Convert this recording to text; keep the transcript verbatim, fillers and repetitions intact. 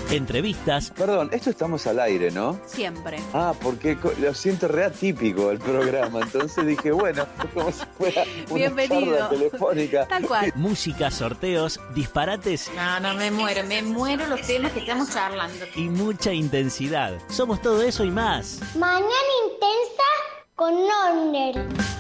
entrevistas. Perdón, esto estamos al aire, ¿no? Siempre. Ah, porque lo siento re atípico el programa, entonces dije, bueno, como si fuera una Bienvenido. charla telefónica. Tal cual. Música, sorteos, disparates No, no, me muero, me muero los temas que estamos charlando. y mucha intensidad. Somos todo eso y más. Mañana intensa con Norner.